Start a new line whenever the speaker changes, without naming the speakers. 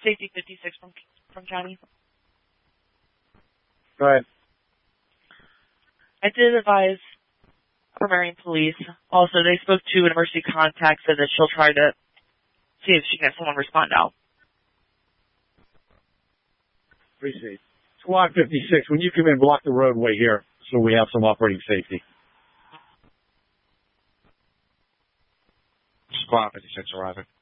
Safety 56 from County.
Go ahead.
I did advise for Marion Police. Also, they spoke to an emergency contact, said that she'll try to see if she can have someone respond out.
Appreciate it. Squad 56, when you come in, block the roadway here so we have some operating safety.
Squad 56 arriving.